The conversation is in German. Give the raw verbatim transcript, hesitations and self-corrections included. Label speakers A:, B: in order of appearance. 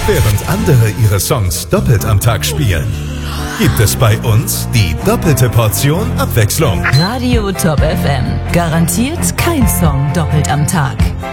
A: Während andere ihre Songs doppelt am Tag spielen, gibt es bei uns die doppelte Portion Abwechslung.
B: Radio Top F M. Garantiert kein Song doppelt am Tag.